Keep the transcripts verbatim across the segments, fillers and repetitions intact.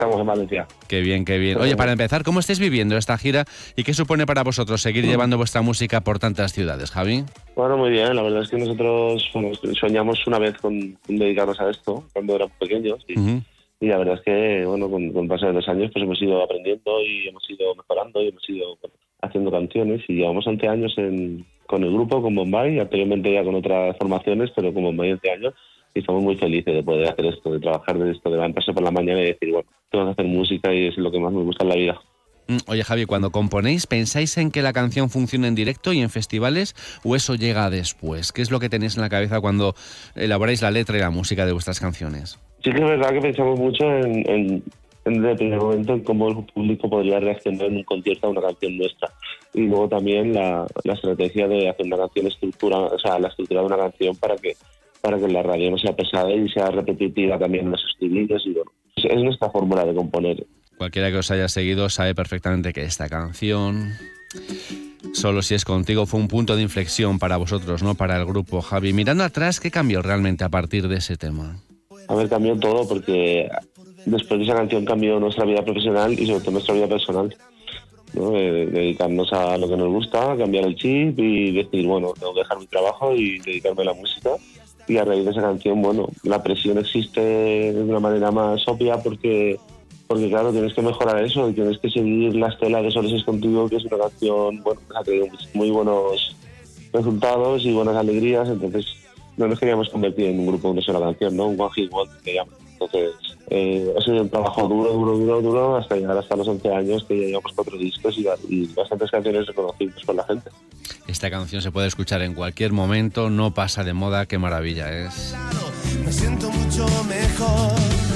estamos en Valencia. Qué bien, qué bien. Oye, para empezar, ¿cómo estáis viviendo esta gira y qué supone para vosotros seguir llevando vuestra música por tantas ciudades, Javi? Bueno, muy bien, la verdad es que nosotros bueno, soñamos una vez con, con dedicarnos a esto cuando éramos pequeños y, uh-huh. y la verdad es que bueno, con, con el paso de los años pues hemos ido aprendiendo y hemos ido mejorando y hemos ido haciendo canciones y llevamos once años en, con el grupo, con Bombay, anteriormente ya con otras formaciones, pero con Bombay once años. Y estamos muy felices de poder hacer esto, de trabajar de esto, de levantarse por la mañana y decir, bueno, tengo que hacer música y es lo que más me gusta en la vida. Oye, Javi, cuando componéis, ¿pensáis en que la canción funcione en directo y en festivales o eso llega después? ¿Qué es lo que tenéis en la cabeza cuando elaboráis la letra y la música de vuestras canciones? Sí que es verdad que pensamos mucho en, en, en el primer momento en cómo el público podría reaccionar en un concierto a una canción nuestra. Y luego también la, la estrategia de hacer una canción estructura, o sea, la estructura de una canción para que para que la radio no sea pesada y sea repetitiva también en los estribillos y bueno, es nuestra fórmula de componer. Cualquiera que os haya seguido sabe perfectamente que esta canción, Solo si es contigo, fue un punto de inflexión para vosotros, ¿no? Para el grupo. Javi, mirando atrás, ¿qué cambió realmente a partir de ese tema? A ver, cambió todo porque después de esa canción cambió nuestra vida profesional y sobre todo nuestra vida personal, ¿no? Eh, dedicarnos a lo que nos gusta, cambiar el chip y decir, bueno, tengo que dejar mi trabajo y dedicarme a la música. Y a raíz de esa canción, bueno, la presión existe de una manera más obvia porque, porque claro, tienes que mejorar eso y tienes que seguir la estela de Solo si es contigo, que es una canción, bueno, que ha tenido muy buenos resultados y buenas alegrías, entonces no nos queríamos convertir en un grupo de una sola canción, ¿no? Un one hit wonder que llaman. Entonces, eh, ha sido un trabajo duro, duro, duro, duro, hasta llegar hasta los once años, que ya llevamos cuatro discos y, y bastantes canciones reconocibles por la gente. Esta canción se puede escuchar en cualquier momento, no pasa de moda, qué maravilla es. Me siento mucho mejor.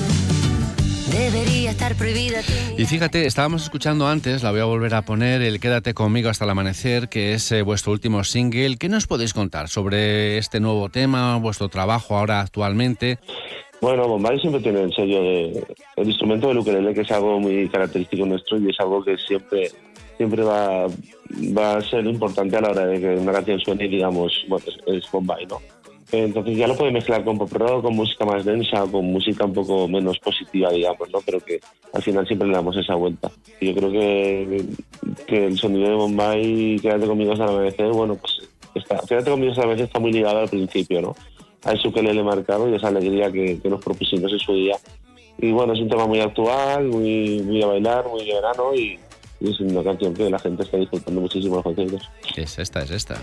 Debería estar prohibida. Y fíjate, estábamos escuchando antes, la voy a volver a poner, el Quédate conmigo hasta el amanecer, que es eh, vuestro último single. ¿Qué nos podéis contar sobre este nuevo tema, vuestro trabajo ahora actualmente? Bueno, Bombay siempre tiene el sello de el instrumento del ukelele, que es algo muy característico nuestro y es algo que siempre siempre va, va a ser importante a la hora de que una canción suene y digamos, bueno, es, es Bombay, ¿no? Entonces ya lo puede mezclar con pop rock, con música más densa, con música un poco menos positiva, digamos, ¿no? Pero que al final siempre le damos esa vuelta. Y yo creo que, que el sonido de Bombay, Quédate conmigo hasta el amanecer, bueno, pues está, Quédate conmigo hasta el amanecer está muy ligado al principio, ¿no? A eso que le he marcado y esa alegría que, que nos propusimos en su día. Y bueno, es un tema muy actual, muy, muy a bailar, muy de verano y, y es una canción que la gente está disfrutando muchísimo en los conciertos. Es esta, es esta.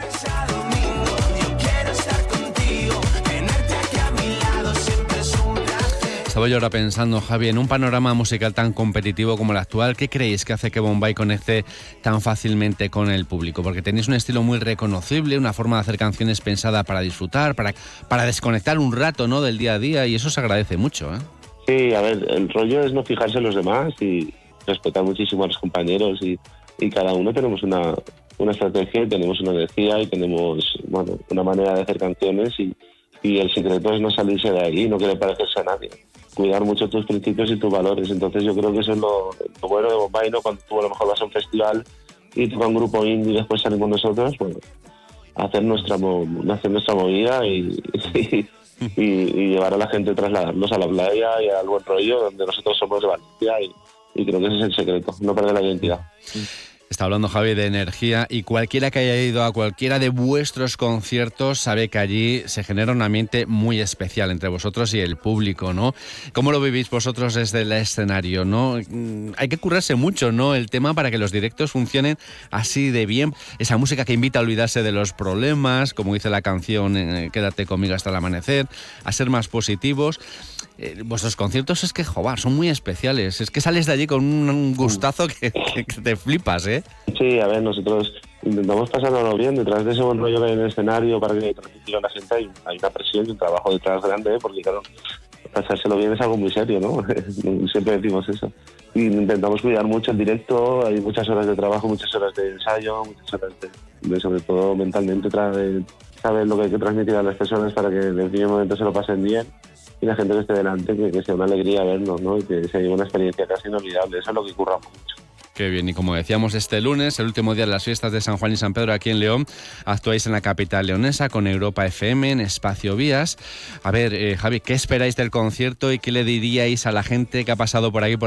Estaba yo ahora pensando, Javi, en un panorama musical tan competitivo como el actual, ¿qué creéis que hace que Bombay conecte tan fácilmente con el público? Porque tenéis un estilo muy reconocible, una forma de hacer canciones pensada para disfrutar, para, para desconectar un rato, ¿no?, del día a día, y eso se agradece mucho, ¿eh? Sí, a ver, el rollo es no fijarse en los demás y respetar muchísimo a los compañeros y, y cada uno tenemos una, una estrategia y tenemos una energía y tenemos, bueno, una manera de hacer canciones y, y el secreto es no salirse de ahí, no querer parecerse a nadie. Cuidar mucho tus principios y tus valores. Entonces yo creo que eso es lo, lo bueno de Bombay, ¿no? Cuando tú a lo mejor vas a un festival y toca un grupo indie y después salimos nosotros, bueno, hacer nuestra, hacer nuestra movida y, y, y, y llevar a la gente, trasladarlos a la playa y al buen rollo, donde nosotros somos de Valencia y, y creo que ese es el secreto, no perder la identidad. Está hablando Javi de energía y cualquiera que haya ido a cualquiera de vuestros conciertos sabe que allí se genera un ambiente muy especial entre vosotros y el público, ¿no? ¿Cómo lo vivís vosotros desde el escenario, no? Hay que currarse mucho, ¿no?, el tema para que los directos funcionen así de bien. Esa música que invita a olvidarse de los problemas, como dice la canción eh, Quédate conmigo hasta el amanecer, a ser más positivos. Eh, vuestros conciertos es que, joder, son muy especiales. Es que sales de allí con un gustazo que, que, que te flipas, ¿eh? Sí, a ver, nosotros intentamos pasárnoslo bien. Detrás de ese buen rollo que hay en el escenario para que transmitiera la gente hay, hay una presión y un trabajo detrás grande, ¿eh? Porque claro, pasárselo bien es algo muy serio, ¿no? Siempre decimos eso. Y intentamos cuidar mucho el directo, hay muchas horas de trabajo, muchas horas de ensayo, muchas horas de, de sobre todo mentalmente, de saber lo que hay que transmitir a las personas para que en el primer momento se lo pasen bien. Y la gente que esté delante, que, que sea una alegría vernos, ¿no? Y que sea una experiencia casi inolvidable. Eso es lo que curramos mucho. Qué bien, y como decíamos, este lunes, el último día de las fiestas de San Juan y San Pedro aquí en León, actuáis en la capital leonesa con Europa F M en Espacio Vías. A ver, eh, Javi, ¿qué esperáis del concierto y qué le diríais a la gente que ha pasado por aquí, por